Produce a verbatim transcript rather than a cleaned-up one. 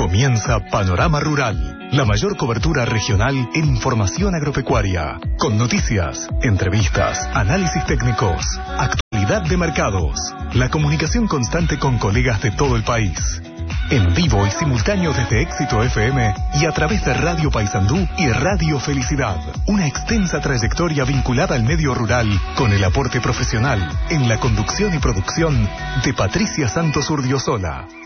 Comienza Panorama Rural, la mayor cobertura regional en información agropecuaria, con noticias, entrevistas, análisis técnicos, actualidad de mercados, la comunicación constante con colegas de todo el país. En vivo y simultáneo desde Éxito F M y a través de Radio Paysandú y Radio Felicidad. Una extensa trayectoria vinculada al medio rural con el aporte profesional en la conducción y producción de Patricia Santos Urdiosola.